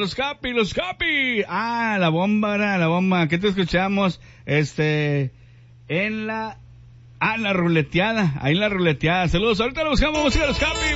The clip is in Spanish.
los Capi. Ah, la bomba. ¿Qué te escuchamos? En la ruleteada. Ahí en la ruleteada. Saludos. Ahorita lo buscamos, música de los Capi.